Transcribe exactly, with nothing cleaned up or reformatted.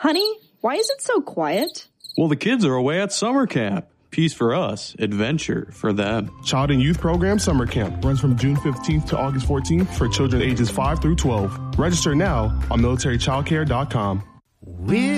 Honey, why is it so quiet? Well, the kids are away at summer camp. Peace for us, adventure for them. Child and Youth Program Summer Camp runs from June fifteenth to August fourteenth for children ages five through twelve. Register now on military child care dot com.